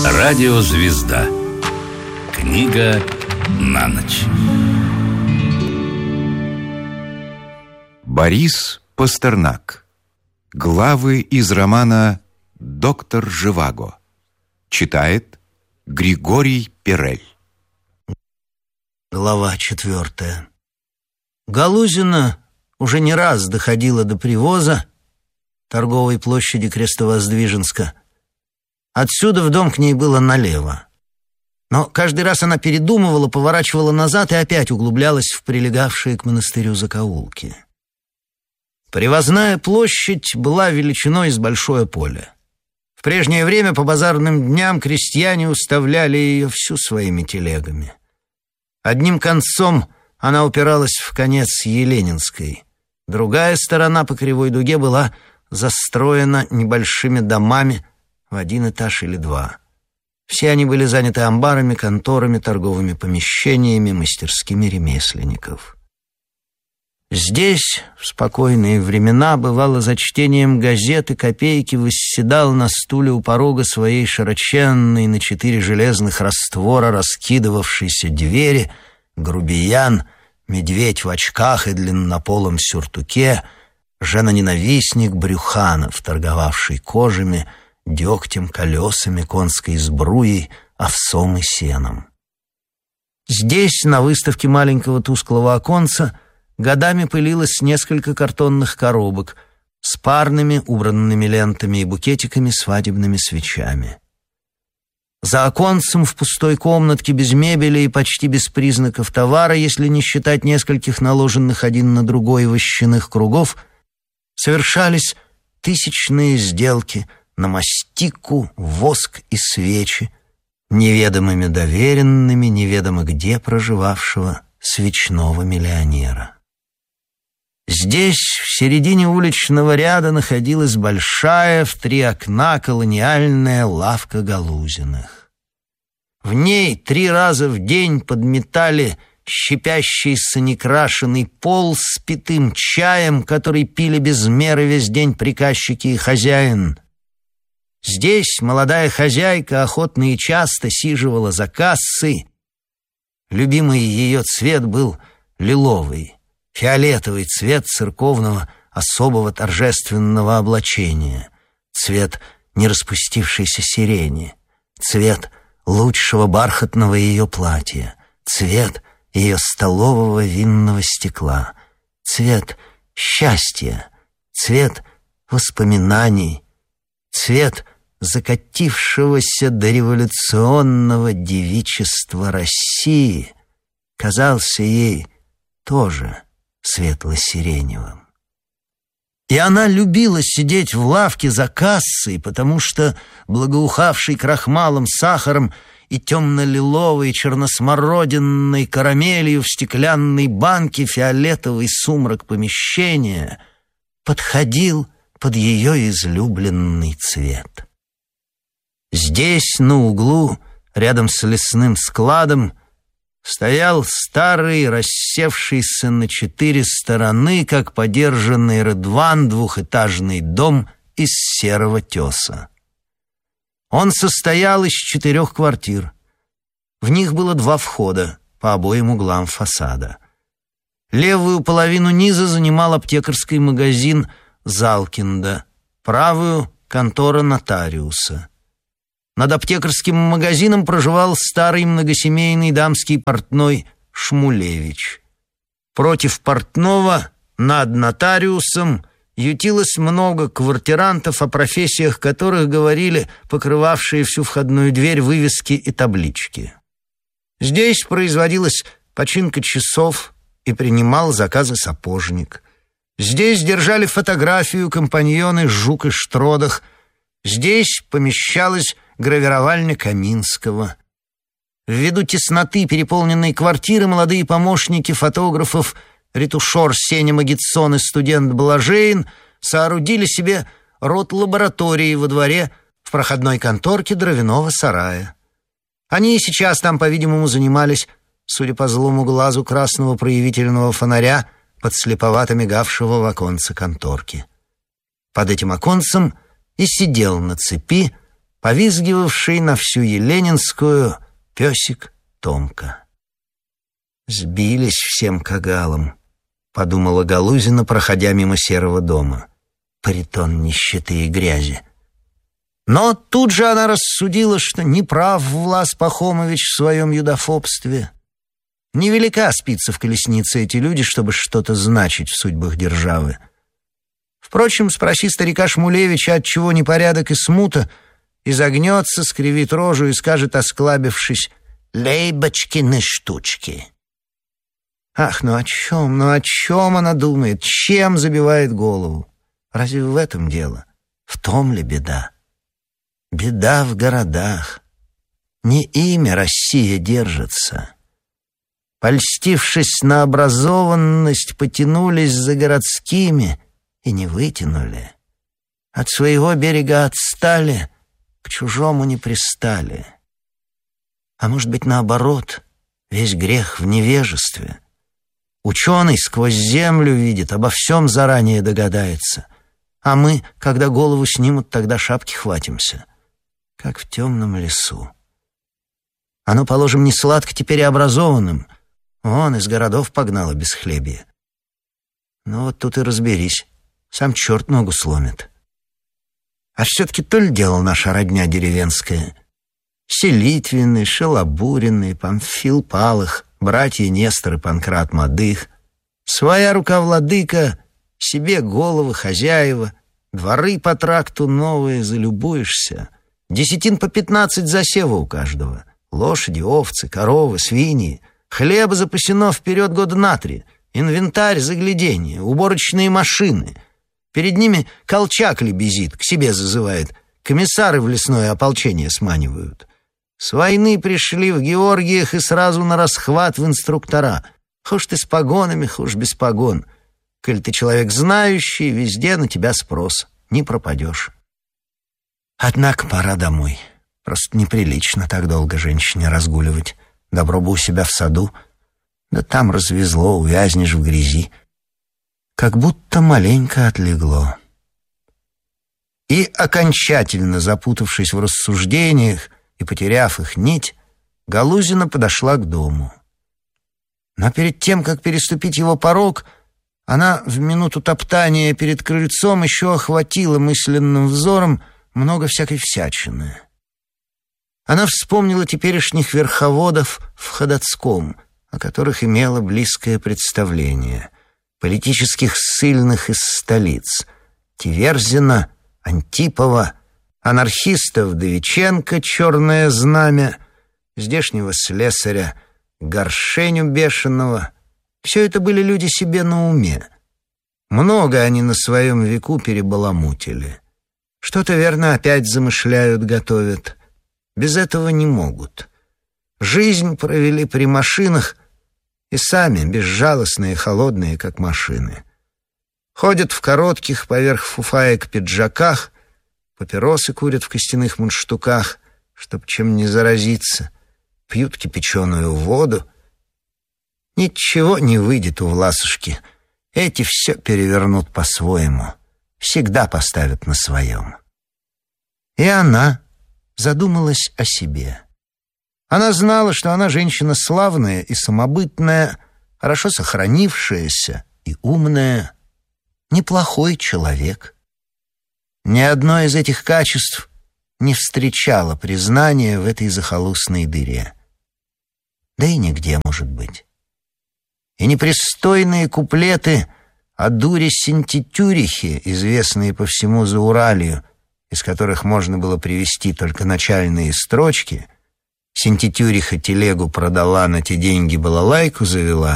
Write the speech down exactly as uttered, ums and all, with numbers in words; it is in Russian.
Радиозвезда. Книга на ночь. Борис Пастернак. Главы из романа «Доктор Живаго». Читает Григорий Перель. Глава четвертая. Галузина уже не раз доходила до привоза торговой площади Крестовоздвиженска. Отсюда в дом к ней было налево. Но каждый раз она передумывала, поворачивала назад и опять углублялась в прилегавшие к монастырю закоулки. Привозная площадь была величиной с большое поле. В прежнее время по базарным дням крестьяне уставляли ее всю своими телегами. Одним концом она упиралась в конец Еленинской. Другая сторона по кривой дуге была застроена небольшими домами в один этаж или два. Все они были заняты амбарами, конторами, торговыми помещениями, мастерскими ремесленников. Здесь, в спокойные времена, бывало за чтением газеты Копейки восседал на стуле у порога своей широченной на четыре железных раствора раскидывавшейся двери грубиян, медведь в очках и длиннополом сюртуке, женоненавистник Брюханов, торговавший кожами, дегтем, колесами, конской сбруей, овсом и сеном. Здесь, на выставке маленького тусклого оконца, годами пылилось несколько картонных коробок с парными, убранными лентами и букетиками свадебными свечами. За оконцем в пустой комнатке без мебели и почти без признаков товара, если не считать нескольких наложенных один на другой вощаных кругов, совершались тысячные сделки на мастику, воск и свечи, неведомыми доверенными, неведомо где проживавшего свечного миллионера. Здесь, в середине уличного ряда, находилась большая в три окна колониальная лавка Галузиных. В ней три раза в день подметали щепящийся некрашенный пол с питым чаем, который пили без меры весь день приказчики и хозяин. Здесь молодая хозяйка охотно и часто сиживала за кассой. Любимый ее цвет был лиловый, фиолетовый цвет церковного особого торжественного облачения, цвет нераспустившейся сирени, цвет лучшего бархатного ее платья, цвет ее столового винного стекла, цвет счастья, цвет воспоминаний, цвет закатившегося до революционного девичества России казался ей тоже светло-сиреневым. И она любила сидеть в лавке за кассой, потому что благоухавший крахмалом, сахаром и темно-лиловой черносмородинной карамелью в стеклянной банке фиолетовый сумрак помещения подходил под ее излюбленный цвет. Здесь, на углу, рядом с лесным складом, стоял старый, рассевшийся на четыре стороны, как подержанный Рыдван, двухэтажный дом из серого теса. Он состоял из четырех квартир. В них было два входа по обоим углам фасада. Левую половину низа занимал аптекарский магазин Залкинда, правую — контора нотариуса. Над аптекарским магазином проживал старый многосемейный дамский портной Шмулевич. Против портного, над нотариусом, ютилось много квартирантов, о профессиях которых говорили покрывавшие всю входную дверь вывески и таблички. Здесь производилась починка часов и принимал заказы сапожник. Здесь держали фотографию компаньоны Жук и Штродах. Здесь помещалась гравировальня Каминского. Ввиду тесноты переполненной квартиры молодые помощники фотографов ретушер Сеня Магитсон и студент Блажейн соорудили себе род лаборатории во дворе в проходной конторке дровяного сарая. Они и сейчас там, по-видимому, занимались, судя по злому глазу красного проявительного фонаря, подслеповато мигавшего в оконце конторки. Под этим оконцем и сидел на цепи повизгивавший на всю Еленинскую песик Томка. «Сбились всем кагалом», — подумала Галузина, проходя мимо серого дома. «Притон нищеты и грязи». Но тут же она рассудила, что не прав Влас Пахомович в своем юдофобстве. Невелика спица в колеснице эти люди, чтобы что-то значить в судьбах державы. Впрочем, спроси старика Шмулевича, отчего непорядок и смута, изогнется, скривит рожу и скажет, осклабившись: «Лейбочкины штучки». Ах, ну о чем, ну о чем она думает, чем забивает голову? Разве в этом дело? В том ли беда? Беда в городах. Не имя Россия держится. Польстившись на образованность, потянулись за городскими и не вытянули. От своего берега отстали, к чужому не пристали. А может быть, наоборот, весь грех в невежестве. Ученый сквозь землю видит, обо всем заранее догадается. А мы, когда голову снимут, тогда шапки хватимся. Как в темном лесу. Оно, положим, не сладко теперь и образованным. Вон из городов погнало бесхлебие. Ну вот тут и разберись. Сам черт ногу сломит. А все-таки то ли дело наша родня деревенская. Селитвины, Шелобурины, Памфил Палых, братья Нестор и Панкрат Мадых. Своя рука владыка, себе головы хозяева, дворы по тракту новые, залюбуешься. Десятин по пятнадцать засева у каждого. Лошади, овцы, коровы, свиньи. Хлеба запасено вперед года на три. Инвентарь загляденье, уборочные машины. Перед ними Колчак лебезит, к себе зазывает. Комиссары в лесное ополчение сманивают. С войны пришли в Георгиях и сразу на расхват в инструктора. Хошь ты с погонами, хошь без погон. Коль ты человек знающий, везде на тебя спрос. Не пропадешь. Однако пора домой. Просто неприлично так долго женщине разгуливать. Добро бы у себя в саду. Да там развезло, увязнешь в грязи. Как будто маленько отлегло. И, окончательно запутавшись в рассуждениях и потеряв их нить, Галузина подошла к дому. Но перед тем, как переступить его порог, она в минуту топтания перед крыльцом еще охватила мысленным взором много всякой всячины. Она вспомнила теперешних верховодов в Ходоцком, о которых имела близкое представление, политических ссыльных из столиц, Тиверзина, Антипова, анархистов Довиченко, черное знамя, здешнего слесаря, Горшеню бешеного. Все это были люди себе на уме. Много они на своем веку перебаламутили. Что-то, верно, опять замышляют, готовят. Без этого не могут. Жизнь провели при машинах и сами безжалостные, холодные, как машины. Ходят в коротких, поверх фуфаек пиджаках, папиросы курят в костяных мундштуках, чтоб чем не заразиться, пьют кипяченую воду. Ничего не выйдет у Власушки. Эти все перевернут по-своему, всегда поставят на своем. И она задумалась о себе. Она знала, что она женщина славная и самобытная, хорошо сохранившаяся и умная, неплохой человек. Ни одно из этих качеств не встречало признания в этой захолустной дыре. Да и нигде, может быть. И непристойные куплеты о дуре Синтитюрихе, известные по всему Зауралью, из которых можно было привести только начальные строчки: Синтитюриха телегу продала, на те деньги балалайку завела,